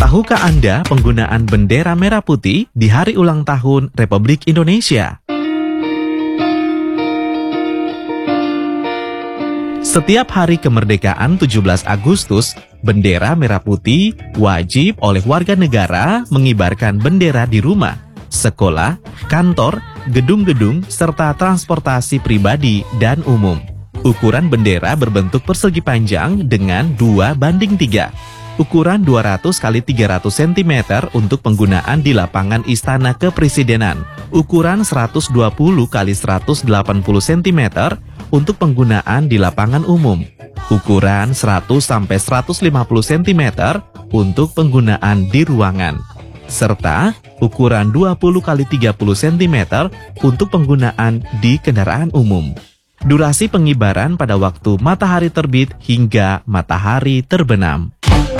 Tahukah Anda penggunaan bendera merah putih di hari ulang tahun Republik Indonesia? Setiap hari kemerdekaan 17 Agustus, bendera merah putih wajib oleh warga negara mengibarkan bendera di rumah, sekolah, kantor, gedung-gedung, serta transportasi pribadi dan umum. Ukuran bendera berbentuk persegi panjang dengan 2:3. Ukuran 200 x 300 cm untuk penggunaan di lapangan Istana Kepresidenan. Ukuran 120 x 180 cm untuk penggunaan di lapangan umum. Ukuran 100 sampai 150 cm untuk penggunaan di ruangan. Serta ukuran 20 x 30 cm untuk penggunaan di kendaraan umum. Durasi pengibaran pada waktu matahari terbit hingga matahari terbenam.